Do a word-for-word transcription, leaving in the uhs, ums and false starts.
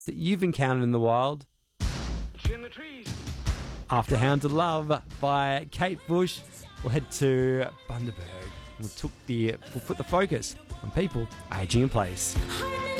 that you've encountered in the wild. After Hounds of Love by Kate Bush, we'll head to Bundaberg. We'll, took the, we'll put the focus on people ageing in place.